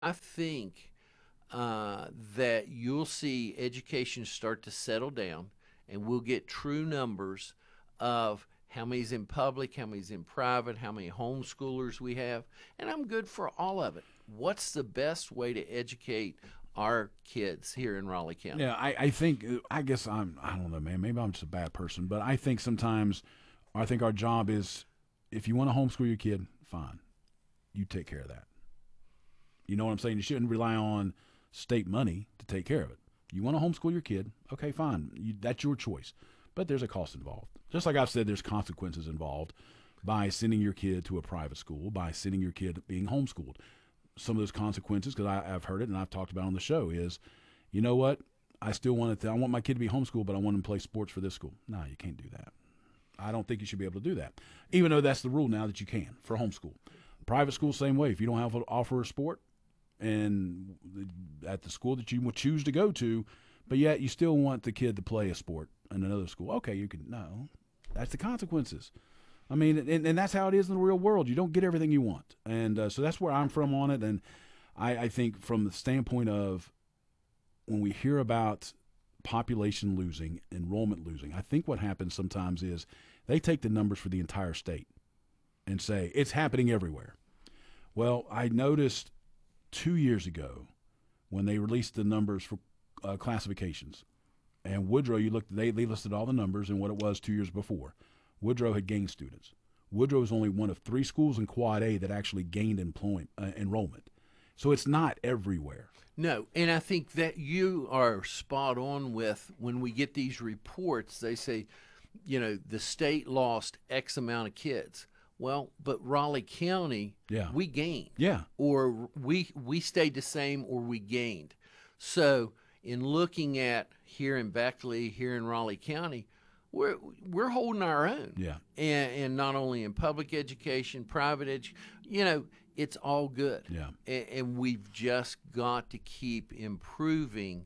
I think that you'll see education start to settle down, and we'll get true numbers of how many's in public, how many's in private, how many homeschoolers we have, and I'm good for all of it. What's the best way to educate our kids here in Raleigh County? Yeah, I think I guess I don't know, man. Maybe I'm just a bad person, but I think sometimes I think our job is if you want to homeschool your kid, fine, you take care of that. You know what I'm saying? You shouldn't rely on state money to take care of it. You want to homeschool your kid, okay, fine. That's your choice, but there's a cost involved. Just like I've said, there's consequences involved by sending your kid to a private school, by sending your kid being homeschooled. Some of those consequences, because I've heard it and I've talked about it on the show, is you know what? I still want it. I want my kid to be homeschooled, but I want him to play sports for this school. No, you can't do that. I don't think you should be able to do that, even though that's the rule now that you can for homeschool. Private school, same way. If you don't have to offer a sport, and at the school that you would choose to go to, but yet you still want the kid to play a sport in another school, okay, you can. No, that's the consequences. I mean, and that's how it is in the real world. You don't get everything you want, and so that's where I'm from on it. And I think from the standpoint of when we hear about population losing, enrollment losing, I think what happens sometimes is they take the numbers for the entire state and say it's happening everywhere. Well, I noticed 2 years ago when they released the numbers for classifications, and Woodrow, you looked, they listed all the numbers and what it was 2 years before. Woodrow had gained students. Woodrow is only one of three schools in Quad A that actually gained enrollment. So it's not everywhere. No, and I think that you are spot on with when we get these reports, they say, the state lost X amount of kids. Well, but Raleigh County, Yeah. we gained. Yeah. Or we stayed the same or we gained. So in looking at here in Beckley, here in Raleigh County, we're holding our own. Yeah. And not only in public education, private education, it's all good. Yeah. And we've just got to keep improving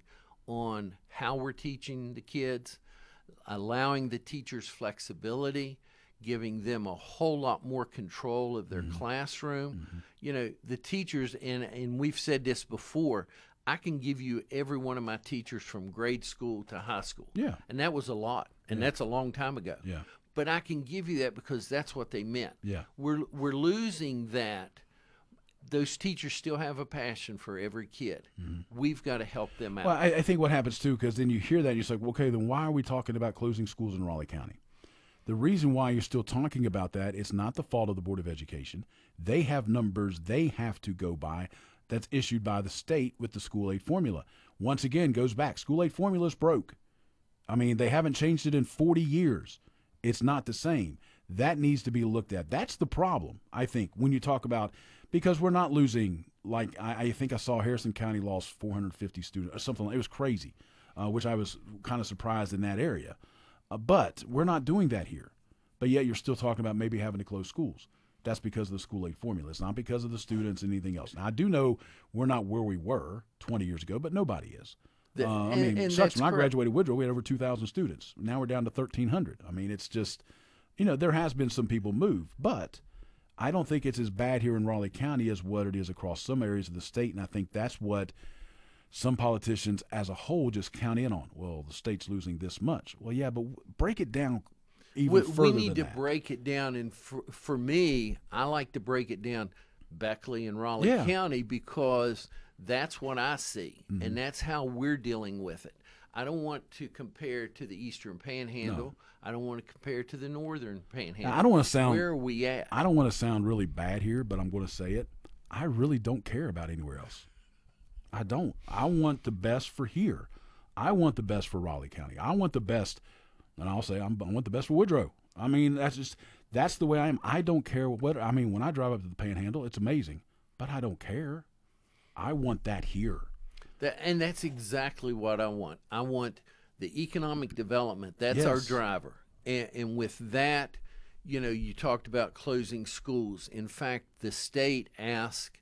on how we're teaching the kids, allowing the teachers flexibility, giving them a whole lot more control of their classroom. The teachers, and we've said this before, I can give you every one of my teachers from grade school to high school. Yeah. And that was a lot. And that's a long time ago. Yeah. But I can give you that because that's what they meant. Yeah. We're losing that. Those teachers still have a passion for every kid. We've got to help them out. Well, I think what happens too, because then you hear that and you're like, well, okay, then why are we talking about closing schools in Raleigh County? The reason why you're still talking about that is not the fault of the Board of Education. They have numbers they have to go by that's issued by the state with the school aid formula. Once again, goes back. School aid formula is broke. I mean, they haven't changed it in 40 years. It's not the same. That needs to be looked at. That's the problem, I think, when you talk about, because we're not losing, like I think I saw Harrison County lost 450 students or something. It was crazy, which I was kind of surprised in that area. But we're not doing that here. But yet you're still talking about maybe having to close schools. That's because of the school aid formula. It's not because of the students and anything else. Now, I do know we're not where we were 20 years ago, but nobody is. And Shucks, that's when I correct. graduated Woodrow, we had over 2,000 students. Now we're down to 1,300. I mean, it's just, there has been some people move. But I don't think it's as bad here in Raleigh County as what it is across some areas of the state. And I think that's what some politicians as a whole just count in on. Well, the state's losing this much. Well, yeah, but break it down even further We than need to that. break it down. And for me, I like to break it down Beckley and Raleigh Yeah. County because that's what I see. And that's how we're dealing with it. I don't want to compare to the Eastern Panhandle. No. I don't want to compare to the Northern Panhandle. Now, I don't want to sound Where are we at? I don't want to sound really bad here, but I'm going to say it. I really don't care about anywhere else. I don't. I want the best for here. I want the best for Raleigh County. I want the best, and I'll say I want the best for Woodrow. I mean, that's the way I am. I don't care what. I mean, when I drive up to the Panhandle, it's amazing, but I don't care. I want that here. And that's exactly what I want. I want the economic development. That's our Yes. driver. And with that, you talked about closing schools. In fact, the state asked,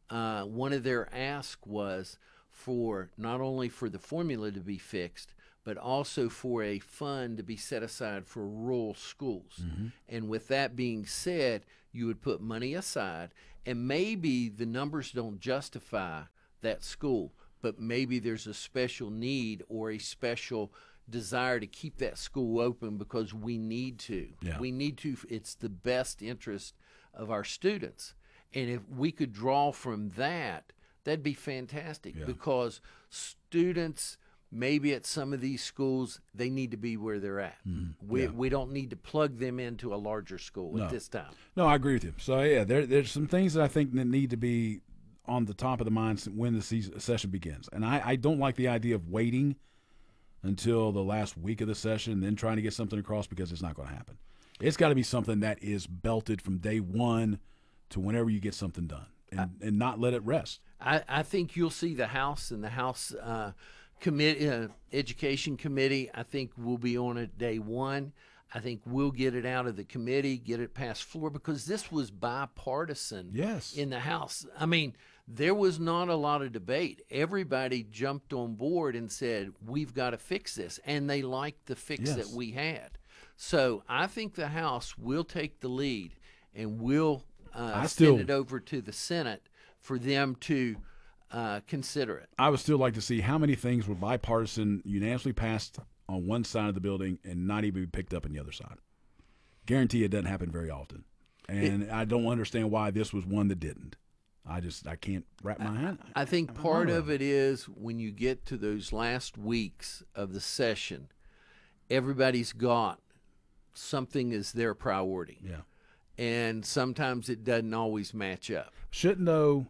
one of their asks was for not only for the formula to be fixed, but also for a fund to be set aside for rural schools. And with that being said, you would put money aside And maybe the numbers don't justify that school, but maybe there's a special need or a special desire to keep that school open because we need to. Yeah. We need to. It's the best interest of our students. And if we could draw from that, that'd be fantastic, Yeah. because students maybe at some of these schools, they need to be where they're at. We don't need to plug them into a larger school No. at this time. No, I agree with you. So yeah, there's some things that I think that need to be on the top of the mind when the session begins. And I don't like the idea of waiting until the last week of the session and then trying to get something across, because it's not going to happen. It's got to be something that is belted from day one to whenever you get something done, and not let it rest. I think you'll see the House and the House committee, Education Committee, I think will be on it day one. I think we'll get it out of the committee, get it past floor, because this was bipartisan Yes. in the House. I mean, there was not a lot of debate. Everybody jumped on board and said, we've got to fix this. And they liked the fix Yes. that we had. So I think the House will take the lead, and will send it over to the Senate for them to consider it. I would still like to see how many things were bipartisan, unanimously passed on one side of the building and not even be picked up on the other side. Guarantee it doesn't happen very often. And I don't understand why this was one that didn't. I can't wrap my hand. I think part of it is when you get to those last weeks of the session, everybody's got something as their priority. Yeah. And sometimes it doesn't always match up. Shouldn't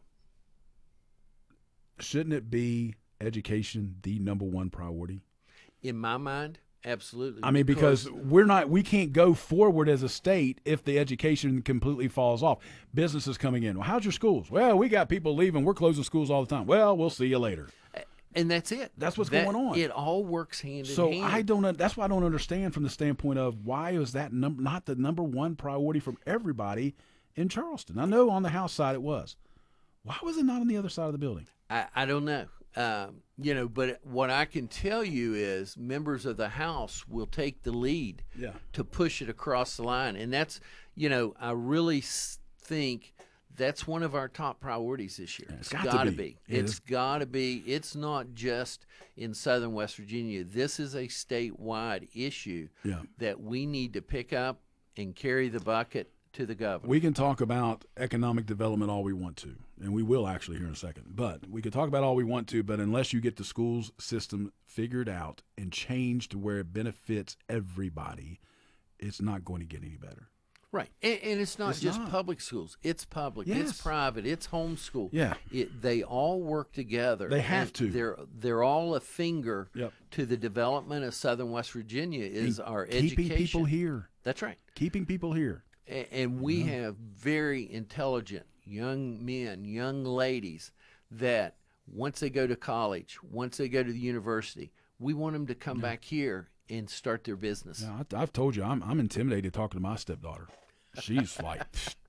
it be education the number one priority? In my mind, absolutely. I mean, because we can't go forward as a state if the education completely falls off. Businesses coming in. Well, how's your schools? Well, we got people leaving. We're closing schools all the time. Well, we'll see you later. And that's it. That's what's going on. It all works hand in So hand. that's why I don't understand from the standpoint of why is that not the number one priority from everybody in Charleston. I know on the House side it was. Why was it not on the other side of the building? I don't know. But what I can tell you is members of the House will take the lead to push it across the line. And that's, I really think that's one of our top priorities this year. It's got to be. It's got to be. It's not just in southern West Virginia. This is a statewide issue that we need to pick up and carry the bucket to the governor. We can talk about economic development all we want to, and we will actually here in a second. But we can talk about all we want to, but unless you get the schools system figured out and changed to where it benefits everybody, it's not going to get any better. Right. And it's not just public schools. It's public. Yes. It's private. It's homeschool. Yeah. They all work together. They have to. They're all a finger Yep. to the development of southern West Virginia is our education. Keeping people here. That's right. Keeping people here. And we have very intelligent young men, young ladies that once they go to college, once they go to the university, we want them to come back here and start their business. Yeah, I've told you, I'm intimidated talking to my stepdaughter. She's like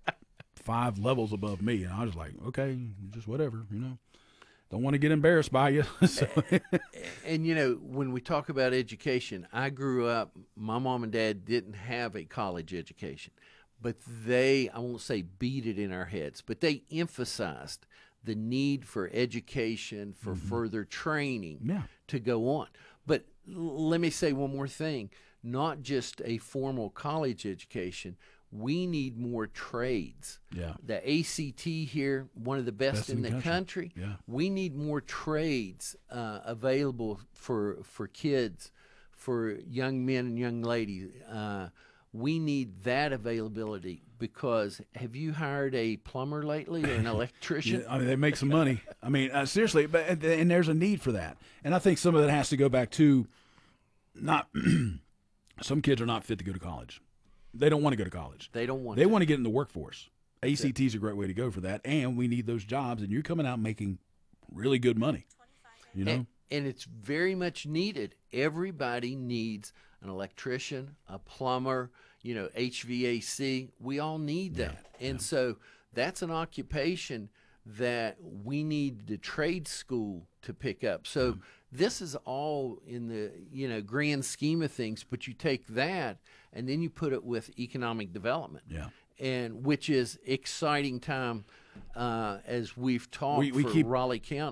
5 levels above me, and I was like, okay, just whatever, Don't want to get embarrassed by you. So. And, when we talk about education, I grew up, my mom and dad didn't have a college education, but I won't say beat it in our heads, but they emphasized the need for education, for further training to go on. But let me say one more thing, not just a formal college education. We need more trades. Yeah. The ACT here, one of the best in the country. Yeah. We need more trades available for kids, for young men and young ladies. We need that availability, because have you hired a plumber lately or an electrician? Yeah, I mean, they make some money. I mean, seriously, and there's a need for that. And I think some of that has to go back to not some kids are not fit to go to college. They don't want to go to college. They don't want They want to get in the workforce. ACT is a great way to go for that, and we need those jobs, and you're coming out making really good money. And it's very much needed. Everybody needs an electrician, a plumber, HVAC. We all need that. And so that's an occupation that we need the trade school to pick up. So this is all in the, grand scheme of things, but you take that and then you put it with economic development. Yeah. And which is exciting time as we've talked We for keep- Raleigh County.